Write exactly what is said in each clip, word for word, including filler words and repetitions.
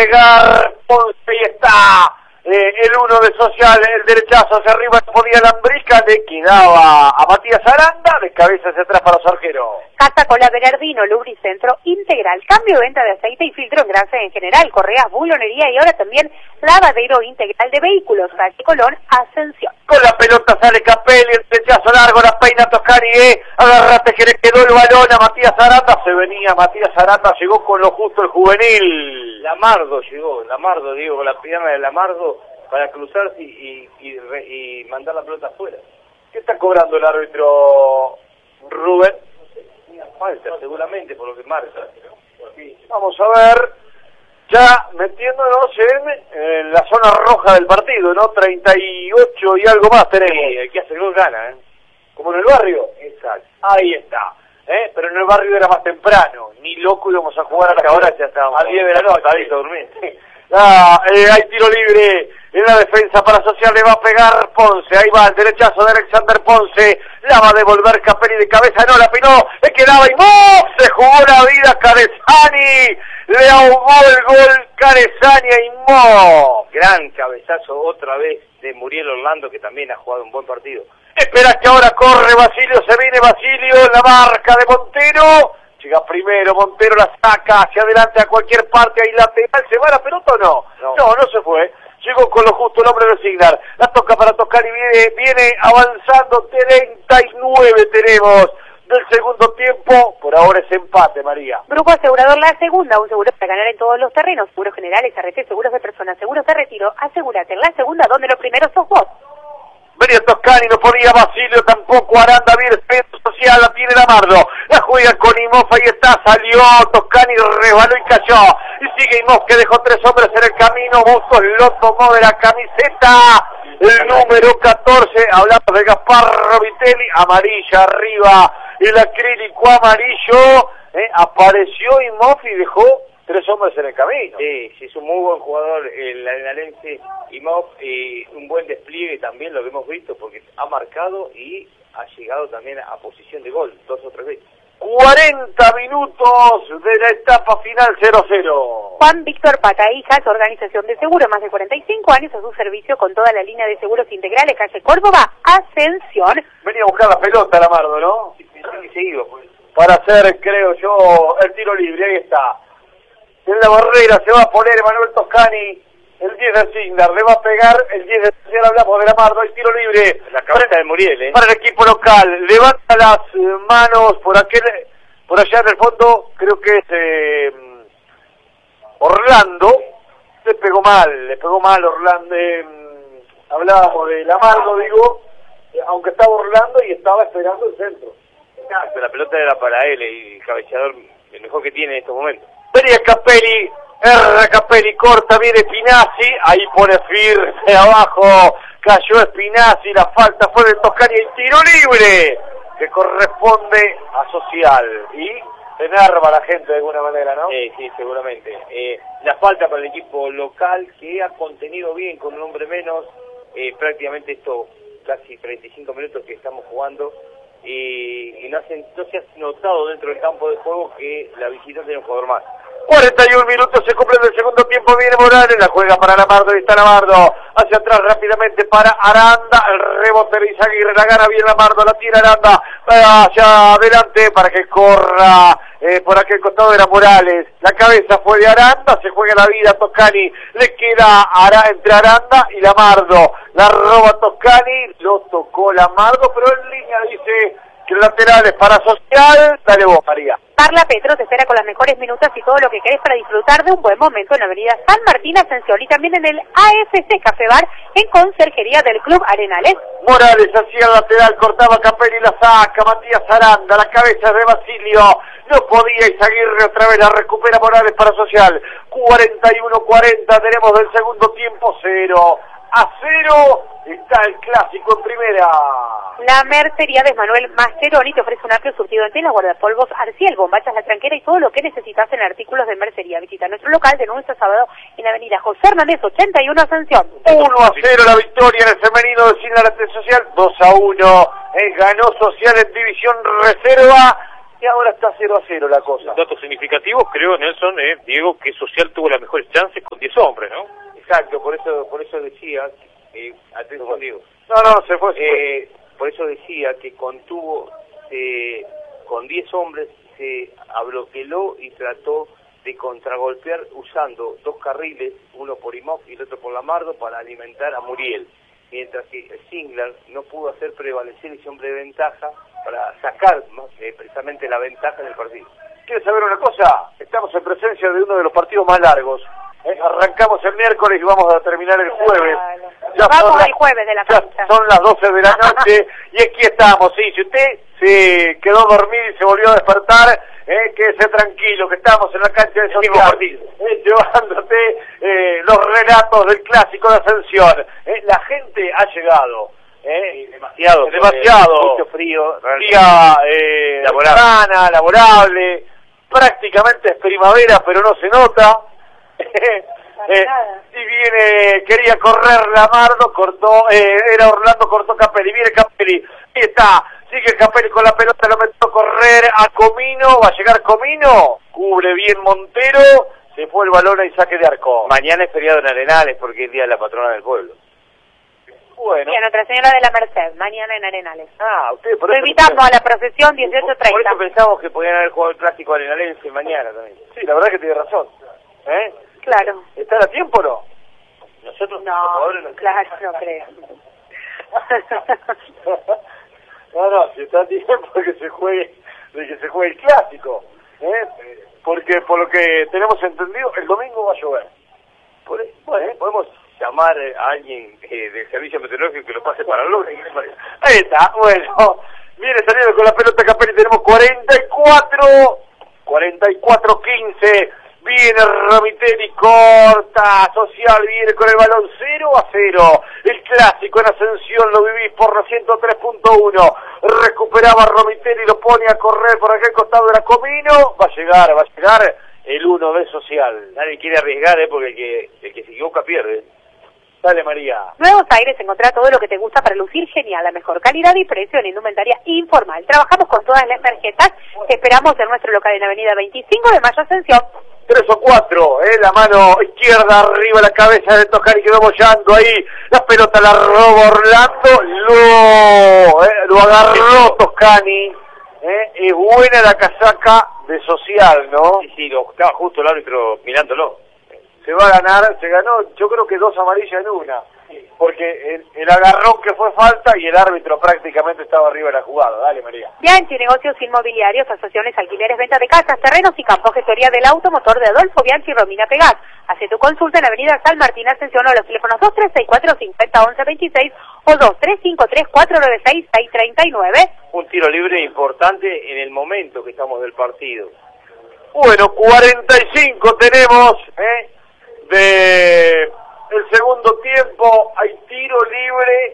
pegar Ponce y está eh, el uno de Social, el derechazo hacia arriba, podía Lambrica, le quedaba a Matías Aranda, de cabeza hacia atrás para los arqueros. Casa Cola Bernardino, Lubricentro Integral, cambio de venta de aceite y filtro en grasa en general, correas, bulonería y ahora también lavadero integral de vehículos, Valle Colón, Ascensión. Con la pelota sale Capelli, el derechazo largo, la peina Toscani, eh, agarrate que le quedó el balón a Matías Aranda, se venía Matías Aranda, llegó con lo justo el juvenil. Lamardo llegó, Lamardo, digo, con la pierna de Lamardo para cruzarse y, y, y, re, y mandar la pelota afuera. ¿Qué está cobrando el árbitro Rubén? Falta, seguramente, por lo que marca. Sí. Vamos a ver, ya metiéndonos en, en la zona roja del partido, ¿no? treinta y ocho y algo más tenemos. Sí, el que hace el gol gana, ¿eh? Como en el barrio. Exacto. Ahí está. ¿Eh? Pero en el barrio era más temprano, ni loco íbamos a jugar a la ahora ya estábamos a diez de la noche. Ahí durmiendo. Ah, eh, hay tiro libre en la defensa para Social, le va a pegar Ponce, ahí va el derechazo de Alexander Ponce, la va a devolver Capelli de cabeza, no la pinó, le quedaba y ¡oh! Se jugó la vida Caresani, le ahogó el gol Caresani a Imó. Gran cabezazo otra vez de Muriel Orlando, que también ha jugado un buen partido. Espera que ahora corre Basilio, se viene Basilio en la marca de Montero. Llega primero, Montero la saca hacia adelante a cualquier parte, ahí lateral, ¿se va la pelota o no? No, no, no se fue. Llegó con lo justo el hombre de Signar. La toca para tocar y viene, viene avanzando. treinta y nueve tenemos del segundo tiempo. Por ahora es empate, María. Grupo Asegurador La Segunda, un seguro para ganar en todos los terrenos. Seguros generales, R T, seguros de personas, seguros de retiro. Asegúrate en La Segunda, donde los primeros sos vos. Venía Toscani, no podía Basilio tampoco, Aranda bien, Pedro Social, la tiene Lamardo, la juega con Imhoff, ahí está, salió Toscani, resbaló y cayó, y sigue Imhoff que dejó tres hombres en el camino, Bustos lo tomó de la camiseta, el número catorce, hablamos de Gaspar Robitelli, amarilla arriba, el acrílico amarillo, eh, apareció Imhoff y dejó tres hombres en el camino. Sí, sí, es un muy buen jugador el arenalense Imhoff, y un buen despliegue también lo que hemos visto, porque ha marcado y ha llegado también a posición de gol, dos o tres veces. cuarenta minutos de la etapa final, cero cero. Juan Víctor Patahijas, organización de seguros, más de cuarenta y cinco años a su servicio con toda la línea de seguros integrales, calle Córdoba, Ascensión. Venía a buscar la pelota Lamardo, ¿no? Sí, sí, que seguido, pues. Para hacer, creo yo, el tiro libre, ahí está. En la barrera se va a poner Emanuel Toscani, el diez de Signar, le va a pegar el diez de Signar, hablamos de Lamardo, el tiro libre. La cabeza de Muriel, ¿eh? Para el equipo local, levanta las manos por aquel, por allá en el fondo, creo que es eh, Orlando, le pegó mal, le pegó mal Orlando, eh, hablábamos de Lamardo, digo, aunque estaba Orlando y estaba esperando el centro. Ah, pero la pelota era para él, y el cabeceador, el mejor que tiene en estos momentos. Venía Capelli, erra Capelli, corta, viene Spinazzi, ahí pone firme abajo, cayó Spinazzi, la falta fue de Toscani, el tiro libre, que corresponde a Social, y se enerva la gente de alguna manera, ¿no? Sí, sí, seguramente. Eh, la falta para el equipo local, que ha contenido bien con un hombre menos, eh, prácticamente estos casi treinta y cinco minutos que estamos jugando, y, y no, se, no se ha notado dentro del campo de juego que la visita tiene un jugador más. cuarenta y un minutos se cumplen del segundo tiempo, viene Morales, la juega para Lamardo, y está Lamardo, hacia atrás rápidamente para Aranda, el rebote de Izaguirre, la gana bien Lamardo, la tira Aranda, hacia adelante para que corra, eh, por aquel costado era Morales, la cabeza fue de Aranda, se juega la vida Toscani, le queda Ara, entre Aranda y Lamardo, la roba Toscani, lo tocó Lamardo, pero en línea dice que el lateral es para Social. Dale vos, María. Carla Petro te espera con las mejores minutas y todo lo que querés para disfrutar de un buen momento en la avenida San Martín, Ascensión, y también en el A F C Café Bar en conserjería del Club Arenales. Morales hacía el lateral, cortaba Capelli, la saca Matías Aranda, la cabeza de Basilio, no podía Izaguirre, otra vez la recupera Morales para Social. Cuarenta y uno cuarenta tenemos del segundo tiempo, cero a cero, está el clásico en primera. La mercería de Manuel Mascheroni te ofrece un amplio surtido en telas, guardapolvos, arciel, bombachas, la tranquera y todo lo que necesitas en artículos de mercería. Visita nuestro local de lunes a sábado en la avenida José Hernández ochenta y uno, Ascensión. uno a cero la victoria en el femenino de Signar Social, dos a uno, eh, ganó Social en división reserva. Y ahora está cero a cero la cosa. Datos significativos, creo, Nelson, eh, Diego, que Social tuvo las mejores chances con diez hombres, ¿no? Exacto, por eso por eso decía, eh, atención Diego, No, no, se fue. Se fue. eh, por eso decía que contuvo, eh, con diez hombres, se abroqueló y trató de contragolpear usando dos carriles, uno por Imhoff y el otro por Lamardo, para alimentar a Muriel, mientras que Singler no pudo hacer prevalecer ese hombre de ventaja para sacar más, eh, precisamente la ventaja del partido. ¿Quieres saber una cosa? Estamos en presencia de uno de los partidos más largos. ¿eh? Arrancamos el miércoles y vamos a terminar el jueves. Ya vamos las, al jueves de la cancha. Son las doce de la noche y aquí estamos. Sí, si usted se quedó dormido y se volvió a despertar, eh, quédese tranquilo que estamos en la cancha de Social, eh, llevándote eh, los relatos del clásico de Ascensión. Eh, la gente ha llegado. Eh, demasiado, demasiado. Mucho frío, día eh, laborable. Semana, laborable, prácticamente es primavera, pero no se nota. eh, y viene, quería correr Lamardo, cortó, eh, era Orlando, cortó Capelli, viene Capelli, ahí está, sigue Capelli con la pelota, lo metió a correr a Comino, va a llegar Comino, cubre bien Montero, se fue el balón y saque de arco. Mañana es feriado en Arenales porque es el día de la patrona del pueblo. Bueno. Y a Nuestra Señora de la Merced, mañana en Arenales. Ah, ustedes por Lo eso invitamos a la procesión dieciocho treinta. Por eso pensamos que podían haber jugado el clásico arenalense mañana también. Sí, la verdad que tiene razón. ¿Eh? Claro. ¿Están a tiempo o no? Nosotros no, no, claro, no creo. no, no, si está a tiempo de que se juegue, de que se juegue el clásico. ¿eh? Porque por lo que tenemos entendido, el domingo va a llover. Por eso, bueno, podemos llamar a alguien eh, del servicio meteorológico que lo pase para el lunes. Ahí está, bueno, viene saliendo con la pelota Capelli, tenemos cuarenta y cuatro, cuarenta y cuatro quince, viene Romitelli, corta, Social, viene con el balón cero a cero, el clásico en Ascensión, lo vivís por la ciento tres punto uno, recuperaba Romitelli, lo pone a correr por aquel costado de la Comino, va a llegar, va a llegar el uno de Social. Nadie quiere arriesgar, eh, porque el que, el que se equivoca pierde. Dale, María. Nuevos Aires, encontrá todo lo que te gusta para lucir genial, la mejor calidad y precio en indumentaria informal. Trabajamos con todas las tarjetas, te esperamos en nuestro local en Avenida veinticinco de Mayo Ascensión. Tres o cuatro, eh, la mano izquierda arriba la cabeza de Toscani, quedó bollando ahí, la pelota la roba Orlando, lo, eh, lo agarró Toscani, eh, es buena la casaca de Social, ¿no? Sí, sí, lo, estaba justo el árbitro mirándolo. Se va a ganar, se ganó, yo creo que dos amarillas en una, porque el, el agarrón que fue falta y el árbitro prácticamente estaba arriba de la jugada. Dale, María. Bianchi, negocios inmobiliarios, asociaciones, alquileres, venta de casas, terrenos y campos, gestoría del automotor de Adolfo Bianchi y Romina Pegaz. Hace tu consulta en la avenida San Martín, Ascensión, o los teléfonos dos tres seis cuatro cinco cero once veintiséis o dos tres cinco tres cuatro nueve seis seis tres nueve. Un tiro libre importante en el momento que estamos del partido. Bueno, cuarenta y cinco tenemos, ¿eh? De el segundo tiempo, hay tiro libre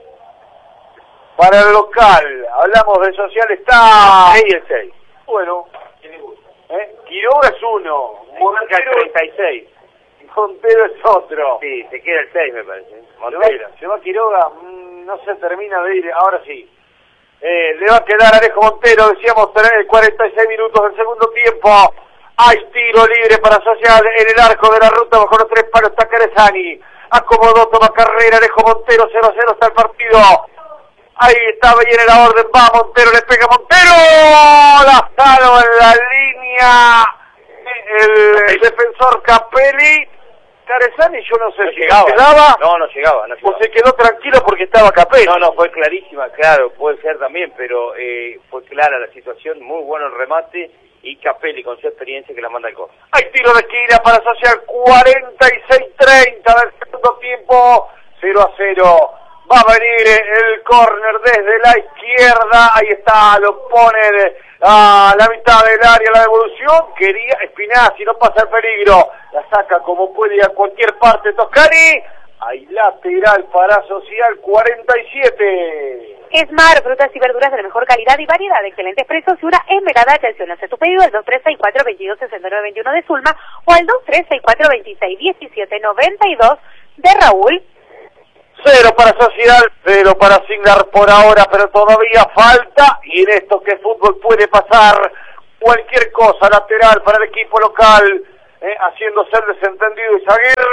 para el local. Hablamos de Social, está seis y el seis. Bueno, ¿eh? Quiroga es uno, Montero el treinta y seis. Montero es otro. Sí, se queda el seis, me parece. Montero. Se va Quiroga, mmm, no se termina de ir, ahora sí. Eh, le va a quedar Alejo Montero, decíamos, cuarenta y seis minutos del segundo tiempo. Hay tiro libre para Social en el arco de la ruta, bajo los tres palos está Caresani. Acomodó, toma carrera, Alejo Montero, cero a cero está el partido. Ahí está, viene la orden, va Montero, le pega Montero, la salva en la línea el, el defensor Capelli. Caresani yo no sé no si llegaba, quedaba no, no llegaba, no llegaba. o se quedó tranquilo porque estaba Capelli. No, no, fue clarísima, claro, puede ser también, pero eh, fue clara la situación, muy bueno el remate y Capelli con su experiencia que la manda al gol. Hay tiro de esquina para Social, cuarenta y seis treinta del segundo tiempo, cero a cero. Va a venir el córner desde la izquierda, ahí está, lo pone a la mitad del área, la devolución, quería Spinazzi, no pasa el peligro, la saca como puede a cualquier parte Toscani, hay lateral para Social, cuarenta y siete. Esmar, frutas y verduras de la mejor calidad y variedad, excelentes precios y una esmerada atención. Hace tu pedido al dos tres seis cuatro veintidós sesenta y nueve veintiuno de Zulma o al dos tres seis cuatro veintiséis diecisiete noventa y dos de Raúl. Cero para Social, cero para Singlar por ahora, pero todavía falta, y en esto que fútbol puede pasar cualquier cosa, lateral para el equipo local, eh, haciéndose el desentendido Izaguirre.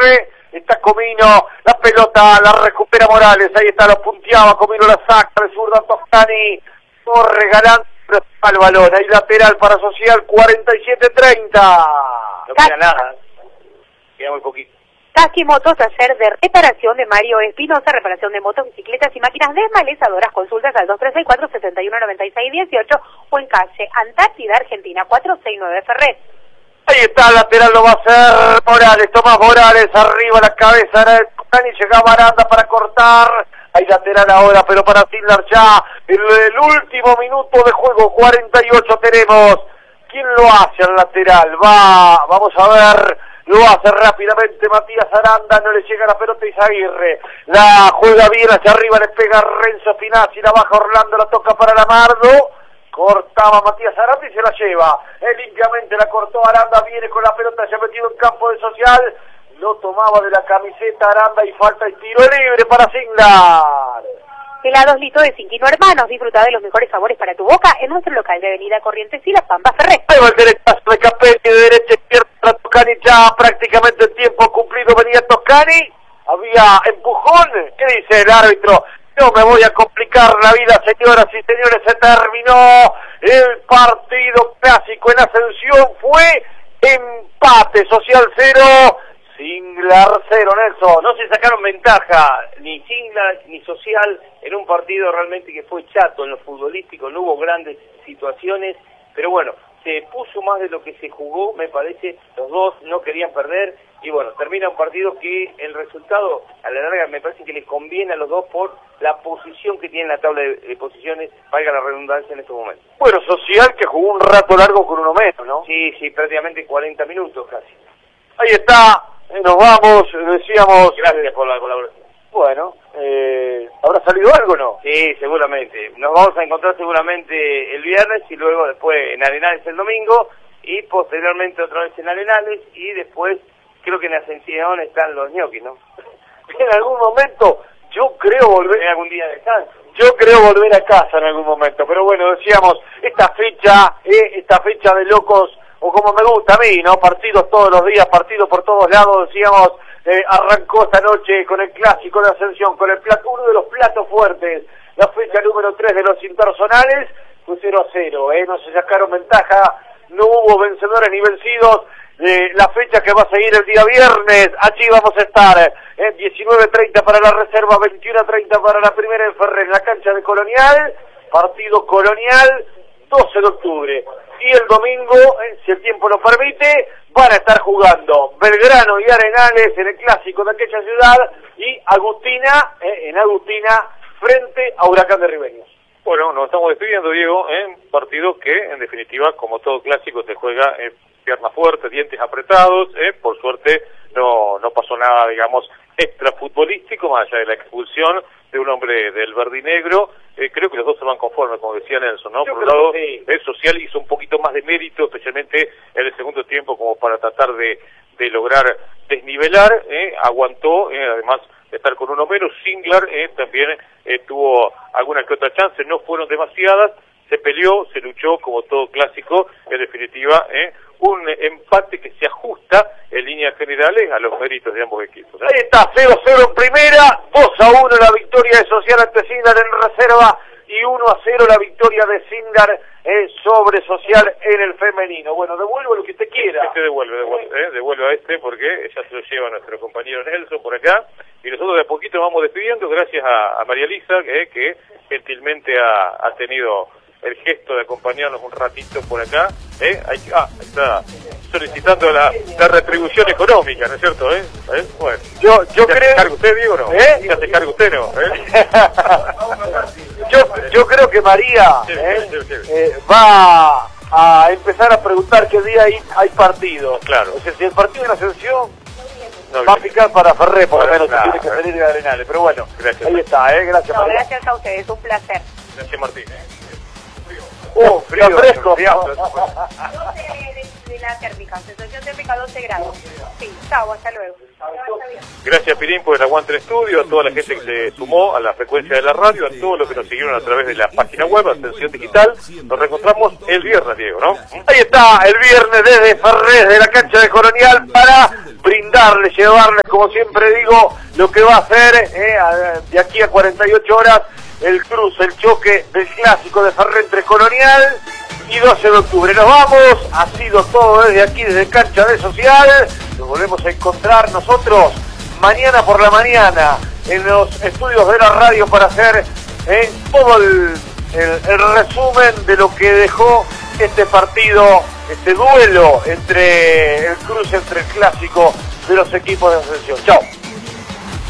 Aguirre, está Comino, la pelota la recupera Morales, ahí está, lo punteaba, Comino la saca de zurda Toscani, corre Galán, al balón, ahí lateral para Social, cuarenta y siete treinta. No queda nada, queda muy poquito. Taxi Motos, taller de reparación de Mario Espinosa, reparación de motos, bicicletas y máquinas desmalezadoras. Consultas al dos tres seis cuatro, siete uno nueve seis uno ocho o en calle Antártida, Argentina, cuatrocientos sesenta y nueve Ferrer. Ahí está, el lateral lo va a hacer Morales, Tomás Morales, arriba la cabeza de Toscani, llegaba Aranda para cortar. Hay lateral ahora, pero para Sindlar ya, en el último minuto de juego, cuarenta y ocho tenemos. ¿Quién lo hace al lateral? Va, vamos a ver, lo hace rápidamente Matías Aranda, no le llega la pelota a Izaguirre. La juega bien hacia arriba, le pega Renzo Finazzi, la baja Orlando, la toca para Lamardo. Cortaba Matías Aranda y se la lleva. Eh, limpiamente la cortó Aranda, viene con la pelota ya metido en campo de Social. Lo tomaba de la camiseta Aranda y falta el tiro libre para Sindlar. Helados Lito de Cinquino Hermanos, disfruta de los mejores sabores para tu boca en nuestro local de Avenida Corrientes y La Pampa Ferrer. Ahí va el derechazo de Capelli, de derecha izquierda para Toscani, ya prácticamente el tiempo cumplido venía Toscani. Había empujón. ¿Qué dice el árbitro? No me voy a complicar la vida, señoras y señores, se terminó el partido clásico en Ascensión, fue empate, Social cero, Sindlar cero, Nelson. No se sacaron ventaja, ni Sindlar ni Social, en un partido realmente que fue chato en lo futbolístico, no hubo grandes situaciones, pero bueno, se puso más de lo que se jugó, me parece, los dos no querían perder, y bueno, termina un partido que el resultado, a la larga, me parece que les conviene a los dos por la posición que tiene en la tabla de, de posiciones, valga la redundancia en estos momentos. Bueno, Social que jugó un rato largo con uno menos, ¿no? Sí, sí, prácticamente cuarenta minutos casi. Ahí está, eh, nos vamos, decíamos... Gracias por la colaboración. Bueno, eh, ¿habrá salido algo o no? Sí, seguramente. Nos vamos a encontrar seguramente el viernes y luego después en Arenales el domingo y posteriormente otra vez en Arenales y después creo que en Ascensión están los ñoquis, ¿no? En algún momento yo creo volver... En algún día de descanso. Yo creo volver a casa en algún momento, pero bueno, decíamos, esta fecha, eh, esta fecha de locos, o como me gusta a mí, ¿no? Partidos todos los días, partidos por todos lados, decíamos... Eh, arrancó esta noche con el clásico de Ascensión, con el plato, uno de los platos fuertes, la fecha número tres de los interzonales, fue cero a cero, eh, no se sacaron ventaja, no hubo vencedores ni vencidos, eh, la fecha que va a seguir el día viernes, allí vamos a estar, eh, diecinueve treinta para la reserva, veintiuno treinta para la primera en Ferrer, en la cancha de Colonial, partido Colonial, doce de octubre. Y el domingo, eh, si el tiempo lo permite, van a estar jugando Belgrano y Arenales en el clásico de aquella ciudad y Agustina, eh, en Agustina, frente a Huracán de Ribeños. Bueno, nos estamos despidiendo, Diego, en partidos que, en definitiva, como todo clásico, se juega en piernas fuertes, dientes apretados, eh, por suerte no no pasó nada, digamos, extra futbolístico, más allá de la expulsión de un hombre del verdinegro. Eh, creo que los dos se van conformes, como decía Nelson, ¿no? Yo Por un lado, sí. el Social hizo un poquito más de mérito, especialmente en el segundo tiempo, como para tratar de, de lograr desnivelar, eh, aguantó, eh, además de estar con uno menos. Sindlar eh, también eh, tuvo alguna que otra chance, no fueron demasiadas, se peleó, se luchó como todo clásico, en definitiva, eh, un empate que se ajusta en líneas generales a los méritos de ambos equipos, ¿eh? Ahí está, cero cero en primera, dos a uno la victoria de Social ante Sindlar en reserva y uno a cero la victoria de Sindlar eh, sobre Social en el femenino. Bueno, devuelvo lo que usted quiera. Este devuelve, devuelve, eh, devuelve a este porque ya se lo lleva nuestro compañero Nelson por acá y nosotros de a poquito vamos despidiendo gracias a, a María Elisa eh, que gentilmente ha, ha tenido el gesto de acompañarnos un ratito por acá, ¿eh? Ahí, ah, está solicitando la, la retribución económica, ¿no es cierto? ¿Eh? ¿Eh? Bueno, Yo, yo ¿ya creo... se carga usted, Diego, no? ¿Eh? ¿Ya se carga usted, no? ¿Eh? yo, yo creo que María Sí, eh, sí, sí, sí. eh, va a empezar a preguntar qué día hay, hay partido. Claro. O sea, si el partido en Ascensión No, va a picar para Ferrer, por lo Bueno, menos, claro, tiene que claro. salir de Arenales. Pero bueno, Gracias. ahí está, ¿eh? Gracias, No, María. gracias a ustedes, un placer. Gracias, Martín. ¡Oh, frío, fresco! frío. doce de de la térmica, sensación térmica doce grados. Sí, chao, hasta luego. Gracias, Pirín, por el aguante del estudio, a toda la gente que se sumó a la frecuencia de la radio, a todos los que nos siguieron a través de la página web, Ascensión Digital. Nos reencontramos el viernes, Diego, ¿no? Ahí está, el viernes desde Ferrés, de la cancha de Colonial, para brindarles, llevarles, como siempre digo, lo que va a ser eh, de aquí a cuarenta y ocho horas el cruce, el choque del clásico de Ferrés entre Colonial y doce de octubre. Nos vamos, ha sido todo desde aquí, desde Cancha de Social. Nos volvemos a encontrar nosotros mañana por la mañana en los estudios de la radio para hacer eh, todo el, el, el resumen de lo que dejó este partido, este duelo entre el cruce, entre el clásico de los equipos de Ascensión. Chao.